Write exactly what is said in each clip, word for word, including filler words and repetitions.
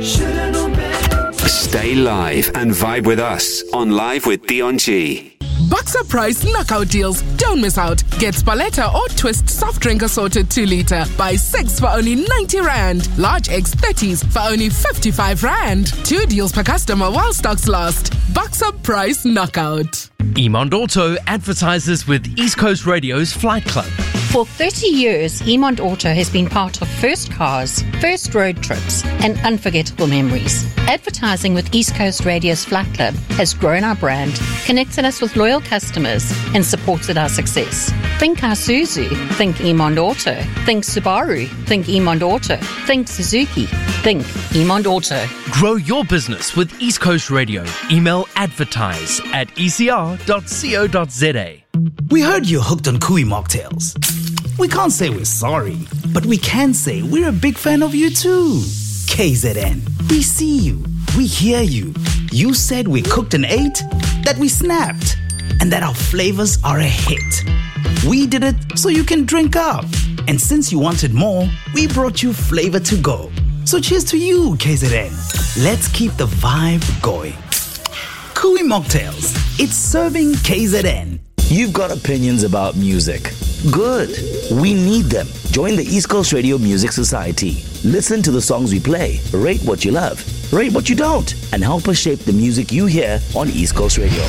Stay live and vibe with us on Live with Dion G. Boxer Price knockout deals. Don't miss out. Get Spaletta or Twist soft drink assorted two litre. Buy six for only ninety rand. Large X thirties for only fifty-five rand. Two deals per customer while stocks last. Boxer Price knockout. Emond Auto advertises with East Coast Radio's Flight Club. For thirty years, Emond Auto has been part of first cars, first road trips, and unforgettable memories. Advertising with East Coast Radio's Flight Club has grown our brand, connected us with loyal customers, and supported our success. Think Isuzu, think Emond Auto. Think Subaru, think Emond Auto. Think Suzuki, think Emond Auto. Grow your business with East Coast Radio. Email advertise at e c r dot co dot z a. We heard you're hooked on Kui mocktails. We can't say we're sorry, but we can say we're a big fan of you too. K Z N, we see you, we hear you. You said we cooked and ate, that we snapped, and that our flavors are a hit. We did it so you can drink up. And since you wanted more, we brought you flavor to go. So cheers to you, K Z N. Let's keep the vibe going. Kui Mocktails, it's serving K Z N. You've got opinions about music. Good. We need them. Join the East Coast Radio Music Society. Listen to the songs we play, rate what you love, rate what you don't, and help us shape the music you hear on East Coast Radio.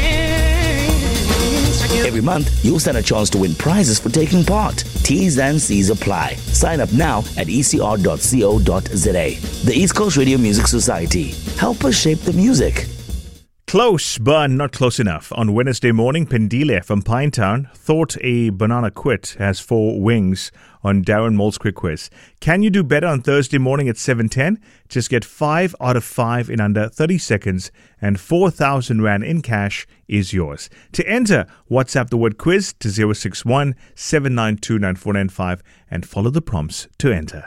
Every month, you'll stand a chance to win prizes for taking part. T's and C's apply. Sign up now at e c r dot co dot z a. The East Coast Radio Music Society. Help us shape the music. Close, but not close enough. On Wednesday morning, Pendile from Pinetown thought a banana quit has four wings on Darren Moll's quick quiz. Can you do better on Thursday morning at seven ten? Just get five out of five in under thirty seconds and four thousand rand in cash is yours. To enter, WhatsApp the word quiz to zero six one, seven nine two, nine four nine five and follow the prompts to enter.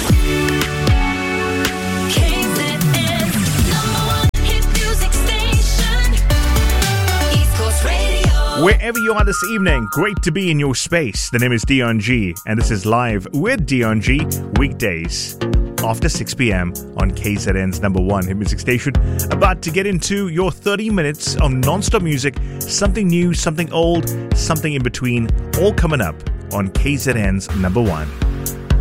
Wherever you are this evening, great to be in your space. The name is Dion G, and this is Live with Dion G, weekdays after six p.m. on K Z N's number one hit music station. About to get into your thirty minutes of non-stop music, something new, something old, something in between, all coming up on K Z N's number one.